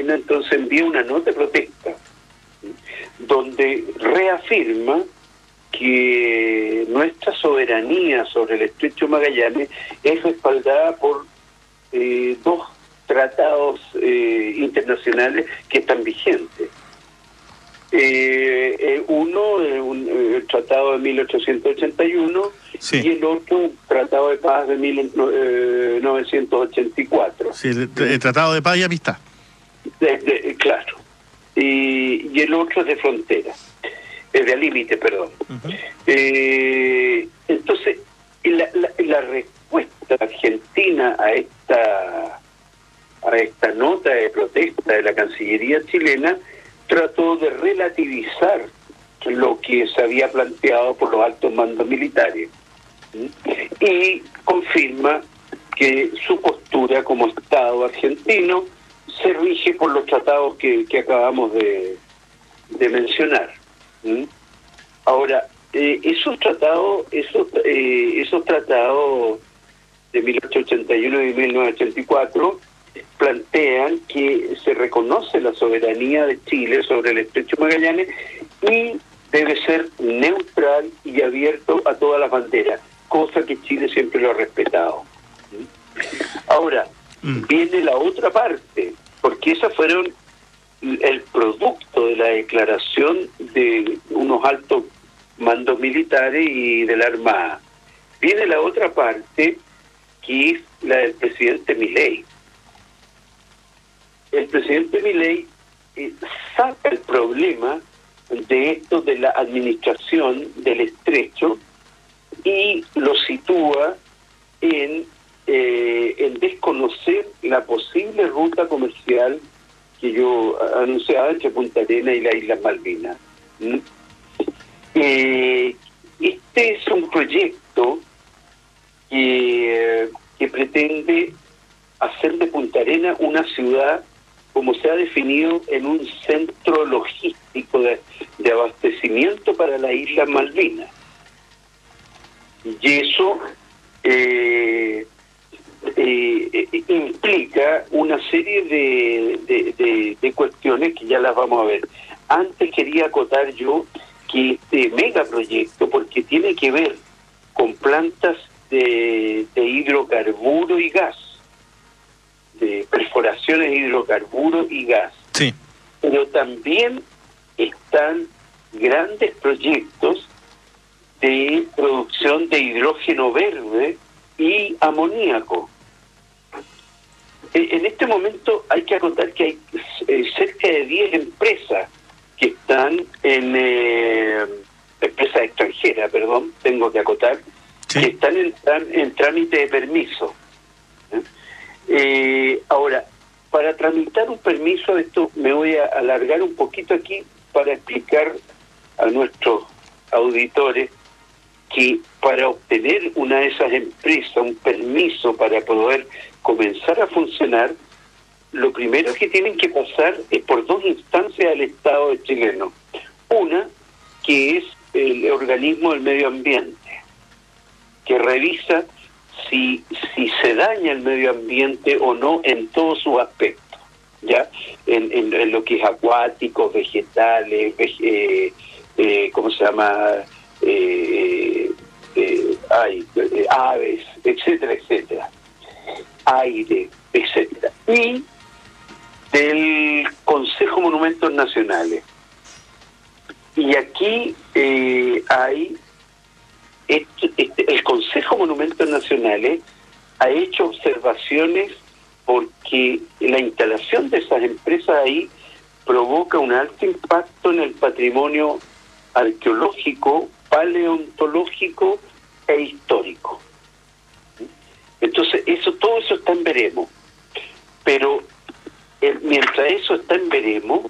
Arena entonces envía una nota de protesta donde reafirma que nuestra soberanía sobre el Estrecho de Magallanes es respaldada por dos tratados internacionales que están vigentes. Uno, el Tratado de 1881, sí, y el otro, Tratado de Paz de 1984. Sí, el Tratado de Paz y Amistad. Claro. Y el otro es de frontera, de límite, perdón. Uh-huh. Entonces, la respuesta argentina a esta nota de protesta de la Cancillería chilena trató de relativizar lo que se había planteado por los altos mandos militares y confirma que su postura como Estado argentino se rige por los tratados que acabamos de mencionar. Ahora, esos tratados de 1881 y 1984 plantean que se reconoce la soberanía de Chile sobre el Estrecho de Magallanes y debe ser neutral y abierto a todas las banderas, cosa que Chile siempre lo ha respetado. Ahora, viene la otra parte, porque esas fueron el producto de la declaración de unos altos mandos militares y de la Armada. Viene la otra parte, que es la del presidente Milei. El presidente Milei saca el problema de esto de la administración del estrecho y lo sitúa en desconocer la posible ruta comercial que yo anunciaba entre Punta Arenas y las Islas Malvinas. Este es un proyecto que pretende hacer de Punta Arenas una ciudad, como se ha definido, en un centro logístico de abastecimiento para las Islas Malvinas. Y eso implica una serie de cuestiones que ya las vamos a ver. Antes quería acotar yo que este megaproyecto, porque tiene que ver con plantas de hidrocarburo y gas, de perforaciones de hidrocarburos y gas. Sí. Pero también están grandes proyectos de producción de hidrógeno verde y amoníaco. En este momento hay que acotar que hay cerca de 10 empresas que están empresas extranjeras, tengo que acotar, sí, que están en trámite de permiso. Ahora, para tramitar un permiso, esto me voy a alargar un poquito aquí para explicar a nuestros auditores que para obtener una de esas empresas, un permiso para poder comenzar a funcionar, lo primero que tienen que pasar es por dos instancias del Estado chileno. Una, que es el organismo del medio ambiente, que revisa si se daña el medio ambiente o no en todos sus aspectos, ¿ya? En lo que es acuáticos, vegetales, ¿cómo se llama? Aves, etcétera, etcétera, aire, etcétera, y del Consejo de Monumentos Nacionales. Y aquí hay el Consejo de Monumentos Nacionales ha hecho observaciones porque la instalación de esas empresas ahí provoca un alto impacto en el patrimonio arqueológico, paleontológico e histórico. Entonces, todo eso está en veremos. Pero mientras eso está en veremos,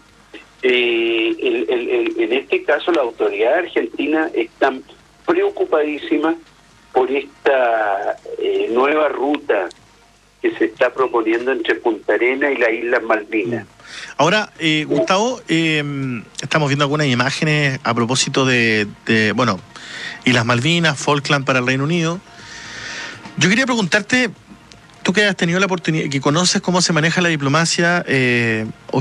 en este caso la autoridad argentina está preocupadísima por esta nueva ruta que se está proponiendo entre Punta Arenas y las Islas Malvinas. Ahora, Gustavo, estamos viendo algunas imágenes a propósito de Islas Malvinas, Falkland para el Reino Unido. Yo quería preguntarte, tú que has tenido la oportunidad, que conoces cómo se maneja la diplomacia